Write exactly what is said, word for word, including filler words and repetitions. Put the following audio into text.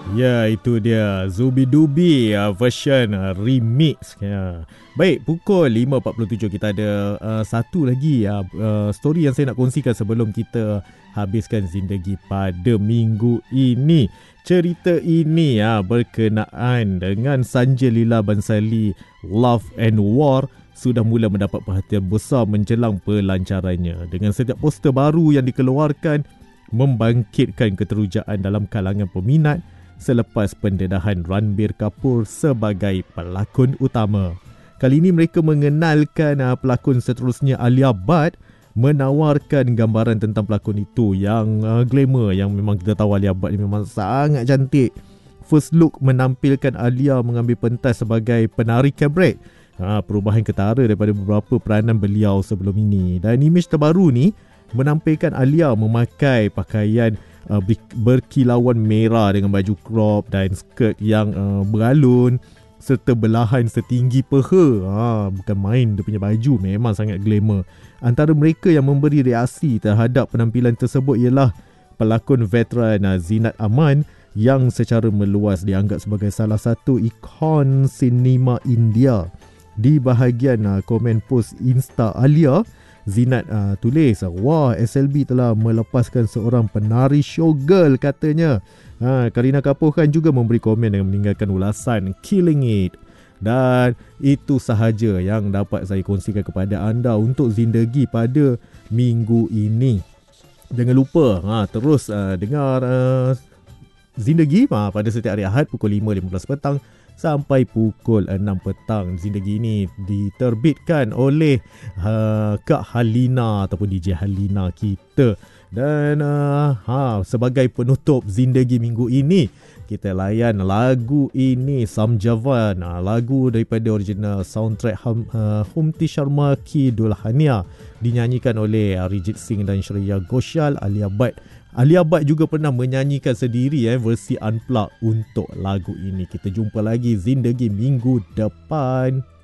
Ya, itu dia Zubi-Dubi uh, version uh, remix ya. Baik, pukul lima empat puluh tujuh kita ada uh, satu lagi uh, uh, story yang saya nak kongsikan sebelum kita habiskan Zindagi pada minggu ini. Cerita ini uh, berkenaan dengan Sanjay Leela Bhansali, Love and War sudah mula mendapat perhatian besar menjelang pelancarannya. Dengan setiap poster baru yang dikeluarkan membangkitkan keterujaan dalam kalangan peminat selepas pendedahan Ranbir Kapoor sebagai pelakon utama. Kali ini mereka mengenalkan uh, pelakon seterusnya Alia Bhatt, menawarkan gambaran tentang pelakon itu yang uh, glamour, yang memang kita tahu Alia Bhatt memang sangat cantik. First look menampilkan Alia mengambil pentas sebagai penari cabaret. Ha, perubahan ketara daripada beberapa peranan beliau sebelum ini. Dan imej terbaru ni menampilkan Alia memakai pakaian uh, berkilauan merah dengan baju crop dan skirt yang uh, beralun serta belahan setinggi peha. Ha, bukan main dia punya baju, memang sangat glamour. Antara mereka yang memberi reaksi terhadap penampilan tersebut ialah pelakon veteran uh, Zinat Aman yang secara meluas dianggap sebagai salah satu ikon sinema India. Di bahagian uh, komen post Insta Alia, Zinat uh, tulis, wah, S L B telah melepaskan seorang penari showgirl katanya. Ha, Kareena Kapoor kan juga memberi komen dengan meninggalkan ulasan killing it. Dan itu sahaja yang dapat saya kongsikan kepada anda untuk Zindagi pada minggu ini. Jangan lupa ha, terus uh, dengar uh, Zindagi ha, pada setiap hari Ahad pukul lima lima belas petang sampai pukul enam petang. Zindagi ini diterbitkan oleh uh, Kak Halina ataupun D J Halina kita. Dan uh, ha, sebagai penutup Zindagi minggu ini, kita layan lagu ini, Samjavan, uh, lagu daripada original soundtrack Hum, uh, Humti Sharma Ki Dulhania, dinyanyikan oleh Arijit Singh dan Shreya Ghoshal. Alia Bhatt Alia Bhatt juga pernah menyanyikan sendiri eh, versi unplugged untuk lagu ini. Kita jumpa lagi Zindagi minggu depan.